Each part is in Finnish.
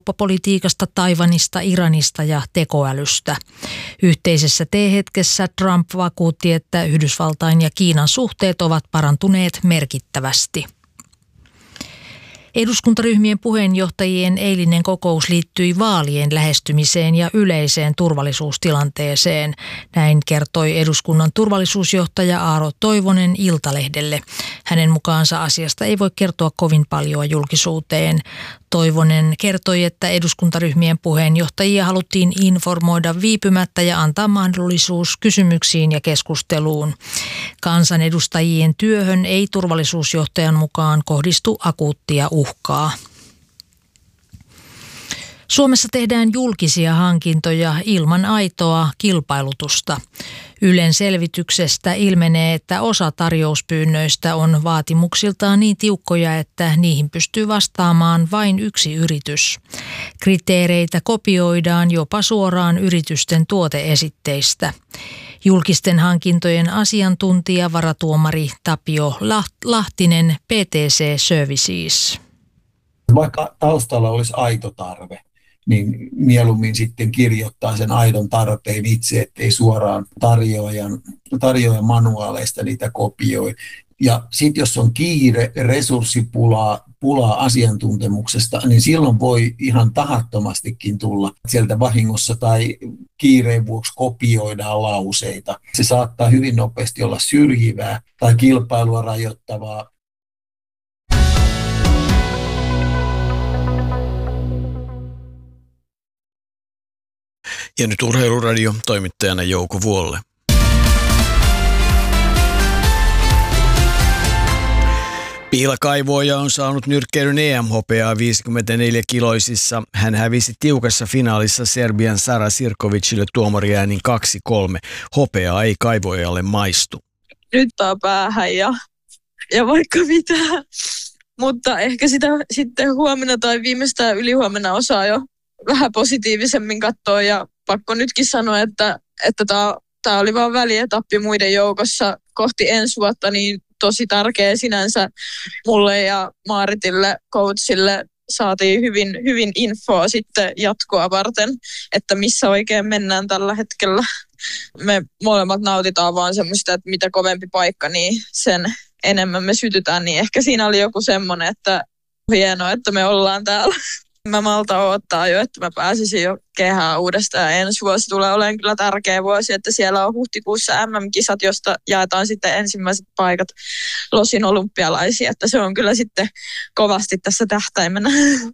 politiikasta, Taiwanista, Iranista ja tekoälystä. Yhteisessä teehetkessä Trump vakuutti, että Yhdysvaltain ja Kiinan suhteet ovat parantuneet merkittävästi. Eduskuntaryhmien puheenjohtajien eilinen kokous liittyi vaalien lähestymiseen ja yleiseen turvallisuustilanteeseen. Näin kertoi eduskunnan turvallisuusjohtaja Aaro Toivonen Iltalehdelle. Hänen mukaansa asiasta ei voi kertoa kovin paljon julkisuuteen. Toivonen kertoi, että eduskuntaryhmien puheenjohtajia haluttiin informoida viipymättä ja antaa mahdollisuus kysymyksiin ja keskusteluun. Kansanedustajien työhön ei turvallisuusjohtajan mukaan kohdistu akuuttia uhkaa. Suomessa tehdään julkisia hankintoja ilman aitoa kilpailutusta. Ylen selvityksestä ilmenee, että osa tarjouspyynnöistä on vaatimuksiltaan niin tiukkoja, että niihin pystyy vastaamaan vain yksi yritys. Kriteereitä kopioidaan jopa suoraan yritysten tuoteesitteistä. Julkisten hankintojen asiantuntija varatuomari Tapio Lahtinen PTC Services. Vaikka taustalla olisi aito tarve, niin mieluummin sitten kirjoittaa sen aidon tarpeen itse, ettei suoraan tarjoajan manuaaleista niitä kopioi. Ja sitten jos on kiire, resurssipulaa asiantuntemuksesta, niin silloin voi ihan tahattomastikin tulla sieltä vahingossa tai kiireen vuoksi kopioidaan lauseita. Se saattaa hyvin nopeasti olla syrjivää tai kilpailua rajoittavaa. Ja nyt Urheiluradio toimittajana Jouko Vuolle. Piilakaivoja on saanut nyrkkeilyn EM-hopeaa 54-kiloisissa. Hän hävisi tiukassa finaalissa Serbian Sara Sirkovicille tuomariäänin 2-3. Hopeaa ei kaivojalle maistu. Nyt on päähän ja vaikka mitä. Mutta ehkä sitä sitten huomenna tai viimeistään ylihuomenna osaa jo vähän positiivisemmin katsoa. Ja pakko nytkin sanoa, että tämä oli vaan välietappi muiden joukossa kohti ensi vuotta, niin tosi tärkeä sinänsä mulle ja Maaritille, coachille. Saatiin hyvin infoa sitten jatkoa varten, että missä oikein mennään tällä hetkellä. Me molemmat nautitaan vaan semmoista, että mitä kovempi paikka, niin sen enemmän me sytytään. Niin ehkä siinä oli joku semmoinen, että hienoa, että me ollaan täällä. Mä malta odottaa jo, että mä pääsisin jo kehään uudestaan. Ensi vuosi tulee olemaan kyllä tärkeä vuosi, että siellä on huhtikuussa MM-kisat, josta jaetaan sitten ensimmäiset paikat Losin olympialaisia. Että se on kyllä sitten kovasti tässä tähtäimenä.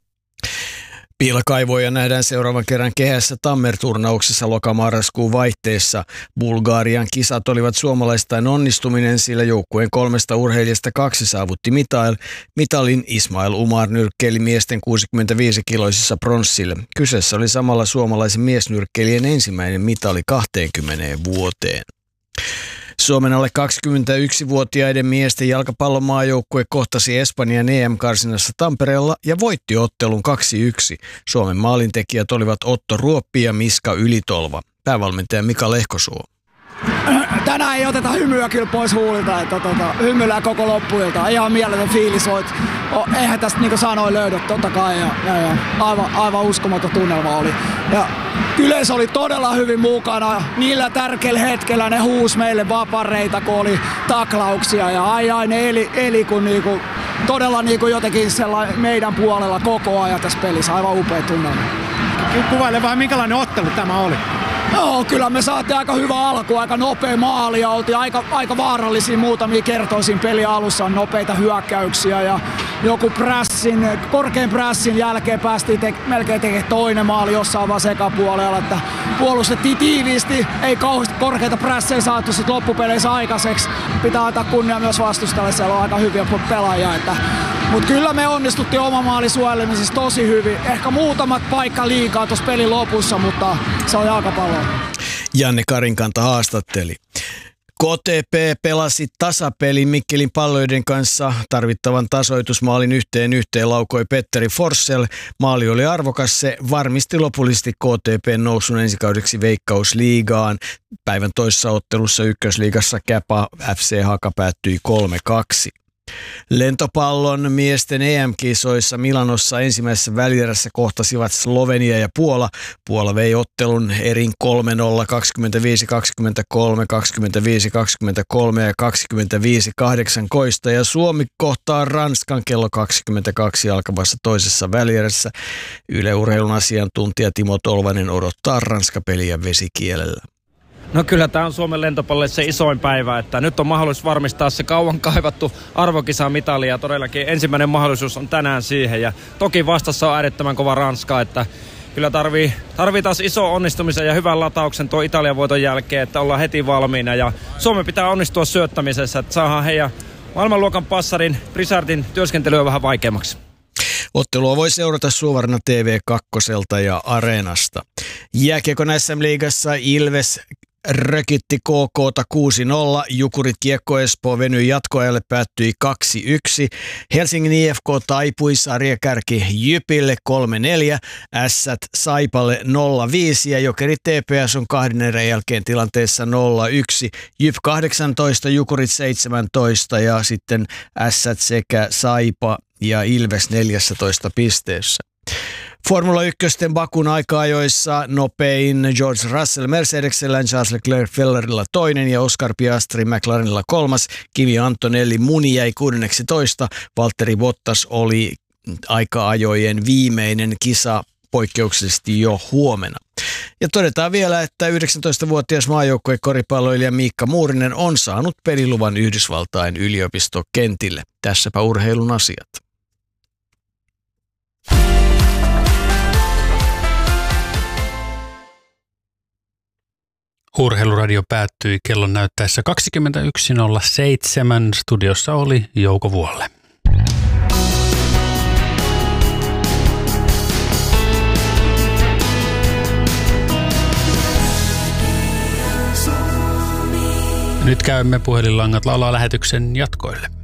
Piilakaivoja nähdään seuraavan kerran kehässä Tammer-turnauksessa loka-marraskuun vaihteessa. Bulgarian kisat olivat suomalaistain onnistuminen, sillä joukkueen 3 urheilijasta 2 saavutti mitalin. Ismail Umar nyrkkeili miesten 65-kiloisissa pronssille. Kyseessä oli samalla suomalaisen miesnyrkkeilijän ensimmäinen mitali 20 vuoteen. Suomen alle 21-vuotiaiden miesten jalkapallon maajoukkue kohtasi Espanjan EM-karsinassa Tampereella ja voitti ottelun 2-1. Suomen maalintekijät olivat Otto Ruoppi ja Miska Ylitolva. Päävalmentaja Mika Lehkosuo. Tänään ei oteta hymyä kyllä pois huulilta, että hymyillään koko loppuilta. Ihan mieletön fiilis, eihän tästä niin kuin sanoin löydä totta kai ja aivan uskomaton tunnelma oli. Ja yleisö oli todella hyvin mukana. Niillä tärkeillä hetkellä ne huusi meille vapareita, kun oli taklauksia ja ai ne eli kun niinku, todella niinku jotenkin meidän puolella koko ajan tässä pelissä. Aivan upea tunnelma. Kuvaile vähän, minkälainen ottelu tämä oli? Joo, kyllä me saatiin aika hyvä alku, aika nopea maali ja oltiin aika vaarallisia muutamia kertoja siinä pelin alussa, nopeita hyökkäyksiä ja joku korkean prässin jälkeen päästiin melkein tekemään toinen maali jossain vaan sekapuolella, että puolustettiin tiiviisti, ei kauheasti korkeita prässejä saatu sit loppupeleissä aikaiseksi. Pitää antaa kunnia myös vastustajalle, siellä on aika hyviä pelaajia, mutta kyllä me onnistuttiin oma maali suojelemisessa tosi hyvin. Ehkä muutamat paikka liikaa tuossa pelin lopussa, mutta se on jalkapallo. Janne Karinkanta haastatteli. KTP pelasi tasapelin Mikkelin Palloiden kanssa. Tarvittavan tasoitusmaalin yhteen laukoi Petteri Forssell. Maali oli arvokas, se varmisti lopullisesti KTP:n nousun ensikaudeksi Veikkausliigaan. Päivän toisessa ottelussa Ykkösliigassa Käpa FC Haka päättyi 3-2. Lentopallon miesten EM-kisoissa Milanossa ensimmäisessä välierässä kohtasivat Slovenia ja Puola. Puola vei ottelun erin 3-0, 25-23, 25-23 ja 25-18 ja Suomi kohtaa Ranskan kello 22 alkavassa toisessa välierässä. Yle Urheilun asiantuntija Timo Tolvanen odottaa Ranska-peliä vesikielellä. No kyllä tämä on Suomen lentopallolle se isoin päivä, että nyt on mahdollisuus varmistaa se kauan kaivattu arvokisamitali ja todellakin ensimmäinen mahdollisuus on tänään siihen ja toki vastassa on äärettömän kova Ranska, että kyllä tarvii taas iso onnistumisen ja hyvän latauksen tuo Italian voiton jälkeen, että ollaan heti valmiina ja Suomen pitää onnistua syöttämisessä, että saadaan heidän maailmanluokan passarin Brizardin työskentelyä vähän vaikeammaksi. Ottelua voi seurata Suvarna TV2 ja Areenasta. Jääkiekon SM-liigassa Ilves rökitti KK:ta 6-0. Jukurit Kiekko Espoo venyi jatkoajalle, päättyi 2-1. Helsingin IFK taipui sarjakärki Jypille 3-4. Ässät Saipalle 0-5 ja Jokerit TPS on 2 erän jälkeen tilanteessa 0-1. Jyp 18, Jukurit 17 ja sitten Ässät sekä Saipa ja Ilves 14 pisteessä. Formula 1 Bakun aika-ajoissa nopein George Russell Mercedesellä, Charles Leclerc Ferrarilla toinen ja Oscar Piastri McLarenilla kolmas. Kimi Antonelli Muni jäi 16. Valtteri Bottas oli aika-ajojen viimeinen kisa poikkeuksellisesti jo huomenna. Ja todetaan vielä, että 19-vuotias maajoukkuekoripalloilija Miikka Muurinen on saanut peliluvan Yhdysvaltain yliopistokentille. Tässäpä urheilun asiat. Urheiluradio päättyi kellon näyttäessä 21.07. Studiossa oli Jouko Vuolle. Nyt käymme puhelinlangat laulaa lähetyksen jatkoille.